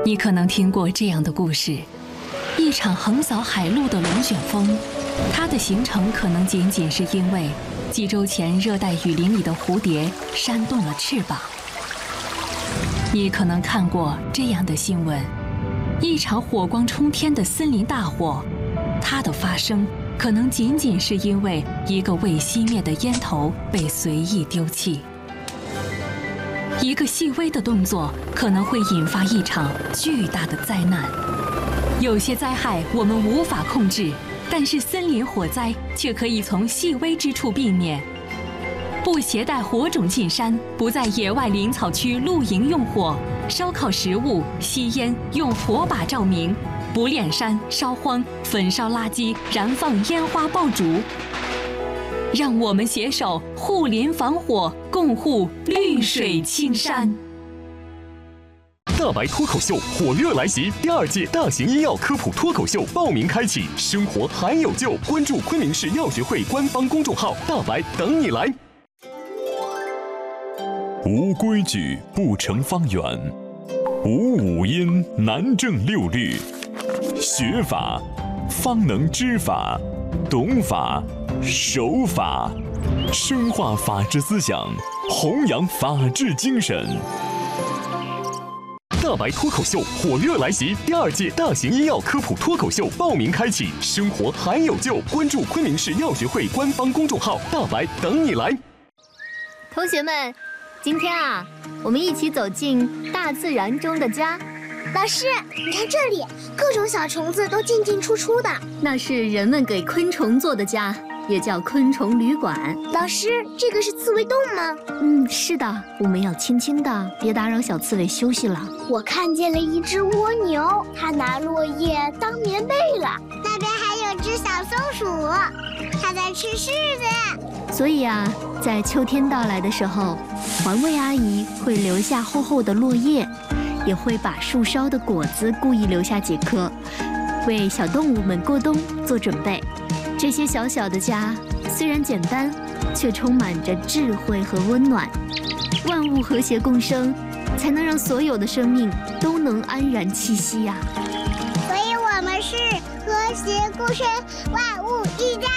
你可能听过这样的故事：一场横扫海陆的龙卷风，它的形成可能仅仅是因为几周前热带雨林里的蝴蝶扇动了翅膀。你可能看过这样的新闻：一场火光冲天的森林大火，它的发生可能仅仅是因为一个未熄灭的烟头被随意丢弃。一个细微的动作可能会引发一场巨大的灾难。有些灾害我们无法控制，但是森林火灾却可以从细微之处避免。不携带火种进山，不在野外林草区露营用火，烧烤食物、吸烟用火把照明，不炼山、烧荒、焚烧垃圾、燃放烟花爆竹。让我们携手护林防火，共护绿水青山。 大白脱口秀火热来袭，第2届大型医药科普脱口秀报名开启，生活还有救！关注昆明市药学会官方公众号“大白”，等你来。 无规矩不成方圆，无五音难正六律。学法方能知法，懂法守法，深化法治思想，弘扬法治精神。 大白脱口秀火热来袭，第2届大型医药科普脱口秀报名开启，生活还有救！关注昆明市药学会官方公众号“大白”，等你来。 同学们，今天啊，我们一起走进大自然中的家。 老师，你看这里，各种小虫子都进进出出的， 那是人们给昆虫做的家，也叫昆虫旅馆。 老师，这个是刺猬洞吗？ 是的，我们要轻轻的，别打扰小刺猬休息了。 我看见了一只蜗牛，它拿落叶当棉被了。那边还有只小松鼠，它在吃柿子。 所以啊，在秋天到来的时候，环卫阿姨会留下厚厚的落叶，也会把树梢的果子故意留下几颗，为小动物们过冬做准备。这些小小的家虽然简单，却充满着智慧和温暖。万物和谐共生，才能让所有的生命都能安然栖息呀。 所以我们是和谐共生，万物一家。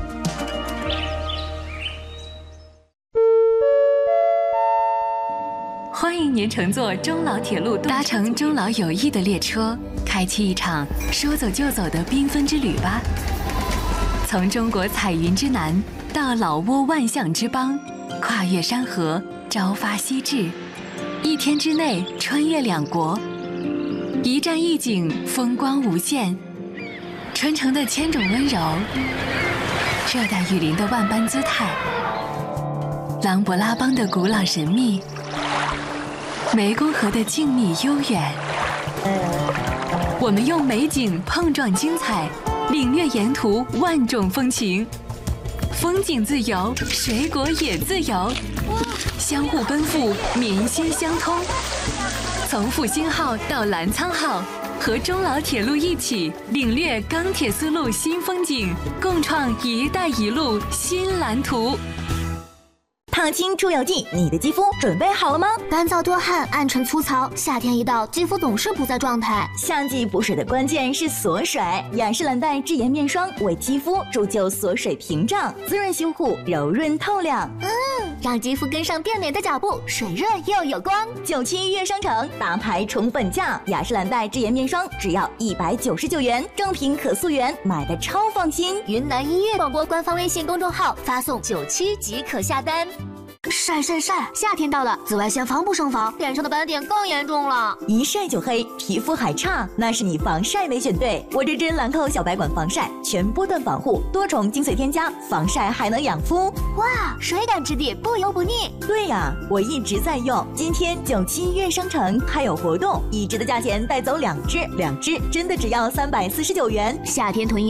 欢迎您乘坐中老铁路，搭乘中老友谊的列车，开启一场说走就走的缤纷之旅吧。从中国彩云之南到老挝万象之邦，跨越山河，朝发夕至，1天之内穿越2国，一站一景，风光无限。传承的千种温柔，热带雨林的万般姿态，琅勃拉邦的古老神秘，湄公河的静谧悠远。我们用美景碰撞精彩，领略沿途万种风情。风景自由，水果也自由，相互奔赴，民心相通。从复兴号到澜沧号，和中老铁路一起领略钢铁丝路新风景，共创“一带一路”新蓝图。 烫青出油剂，你的肌肤准备好了吗？ 干燥多汗，暗沉粗糙，夏天一到，肌肤总是不在状态。 夏季补水的关键是锁水，雅诗兰黛智颜面霜为肌肤铸就锁水屏障，滋润修护，柔润透亮。 让肌肤跟上变美的脚步，水润又有光。 97悦商城大牌宠本价，雅诗兰黛智颜面霜只要199元，正品可溯源，买的超放心。 云南医院广播官方微信公众号发送97即可下单。晒晒晒！夏天到了，紫外线防不胜防，脸上的斑点更严重了。 一晒就黑，皮肤还差，那是你防晒没选对。我这支兰蔻小白管防晒，全波段防护，多重精粹添加，防晒还能养肤。 哇，水感质地，不油不腻。 对呀，我一直在用。今天97悦商城还有活动，1支的价钱带走2支，2支真的只要349元。 夏天囤一